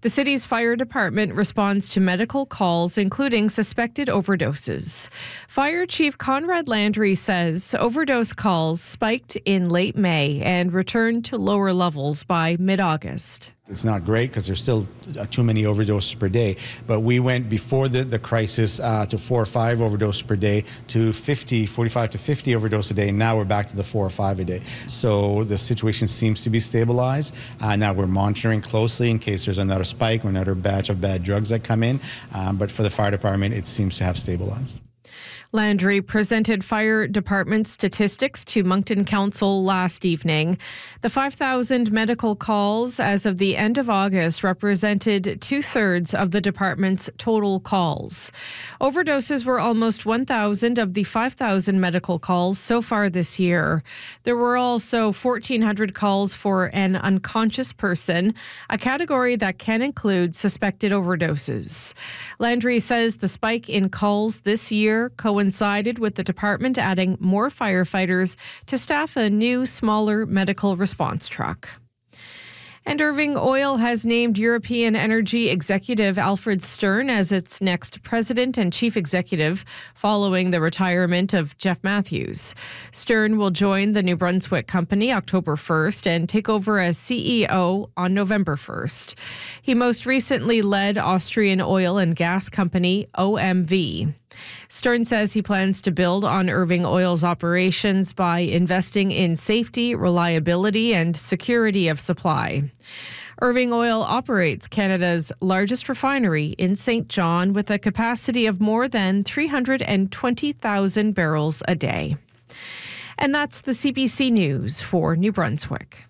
The city's fire department responds to medical calls, including suspected overdoses. Fire Chief Conrad Landry says overdose calls spiked in late May and returned to lower levels by mid-August. It's not great because there's still too many overdoses per day. But we went before the crisis to 4 or 5 overdoses per day to 45 to 50 overdoses a day. Now we're back to the 4 or 5 a day. So the situation seems to be stabilized. Now we're monitoring closely in case there's another spike or another batch of bad drugs that come in. But for the fire department, it seems to have stabilized. Landry presented fire department statistics to Moncton Council last evening. The 5,000 medical calls as of the end of August represented 2/3 of the department's total calls. Overdoses were almost 1,000 of the 5,000 medical calls so far this year. There were also 1,400 calls for an unconscious person, a category that can include suspected overdoses. Landry says the spike in calls this year coincided with the department adding more firefighters to staff a new, smaller medical response truck. And Irving Oil has named European energy executive Alfred Stern as its next president and chief executive following the retirement of Jeff Matthews. Stern will join the New Brunswick company October 1st and take over as CEO on November 1st. He most recently led Austrian oil and gas company OMV. Stern says he plans to build on Irving Oil's operations by investing in safety, reliability, and security of supply. Irving Oil operates Canada's largest refinery in St. John with a capacity of more than 320,000 barrels a day. And that's the CBC News for New Brunswick.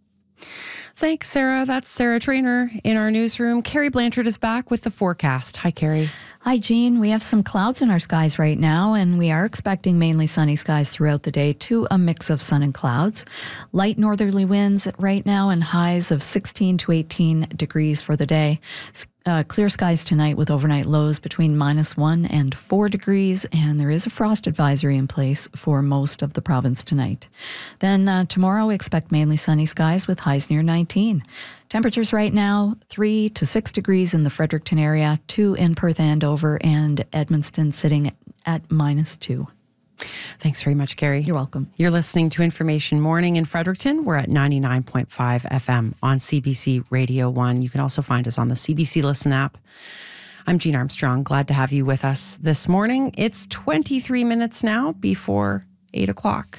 Thanks, Sarah. That's Sarah Trainer in our newsroom. Carrie Blanchard is back with the forecast. Hi, Carrie. Hi, Jean. We have some clouds in our skies right now, and we are expecting mainly sunny skies throughout the day to a mix of sun and clouds. Light northerly winds right now and highs of 16 to 18 degrees for the day. Clear skies tonight with overnight lows between -1 and 4 degrees, and there is a frost advisory in place for most of the province tonight. Then tomorrow we expect mainly sunny skies with highs near 19. Temperatures right now 3 to 6 degrees in the Fredericton area, 2 in Perth, Andover, and Edmundston sitting at -2. Thanks very much, Carrie. You're welcome. You're listening to Information Morning in Fredericton. We're at 99.5 FM on CBC Radio 1. You can also find us on the CBC Listen app. I'm Jean Armstrong. Glad to have you with us this morning. It's 23 minutes now before 8 o'clock.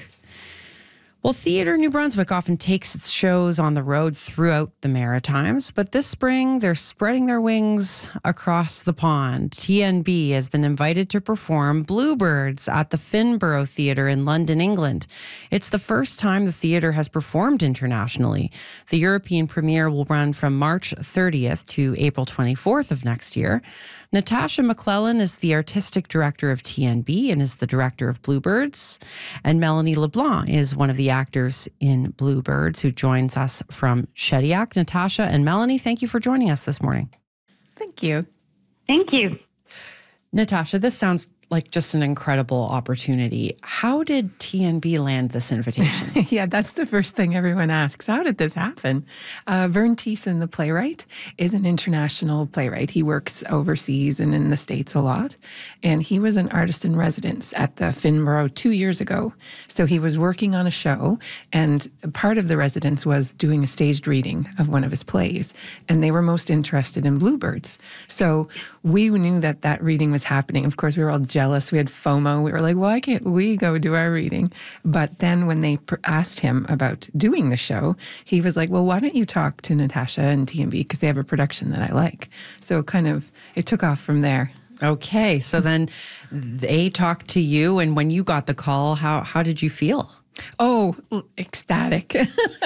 Well, Theatre New Brunswick often takes its shows on the road throughout the Maritimes, but this spring they're spreading their wings across the pond. TNB has been invited to perform Bluebirds at the Finborough Theatre in London, England. It's the first time the theatre has performed internationally. The European premiere will run from March 30th to April 24th of next year. Natasha McClellan is the artistic director of TNB and is the director of Bluebirds. And Melanie LeBlanc is one of the actors in Bluebirds who joins us from Shediac. Natasha and Melanie, thank you for joining us this morning. Thank you. Thank you. Natasha, this sounds like just an incredible opportunity. How did TNB land this invitation? Yeah, that's the first thing everyone asks. How did this happen? Vern Thiessen, the playwright, is an international playwright. He works overseas and in the States a lot. And he was an artist in residence at the Finborough 2 years ago. So he was working on a show, and part of the residence was doing a staged reading of one of his plays. And they were most interested in Bluebirds. So we knew that that reading was happening. Of course, we were all jealous. We had FOMO. We were like, why can't we go do our reading? But then when they asked him about doing the show, he was like, well, why don't you talk to Natasha and TNB because they have a production that I like. So it took off from there. Okay. So then they talked to you, and when you got the call, how did you feel? Oh, ecstatic.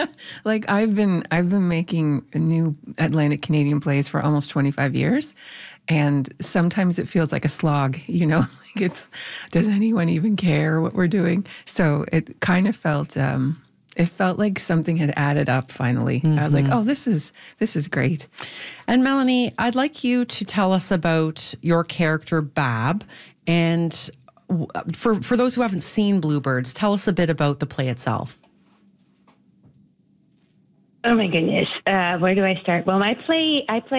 Like I've been making new Atlantic Canadian plays for almost 25 years. And sometimes it feels like a slog, like does anyone even care what we're doing? So it kind of felt like something had added up finally. Mm-hmm. I was like, oh, this is great. And Melanie, I'd like you to tell us about your character, Bab. And for those who haven't seen Bluebirds, tell us a bit about the play itself. Oh my goodness. Where do I start? Well, I play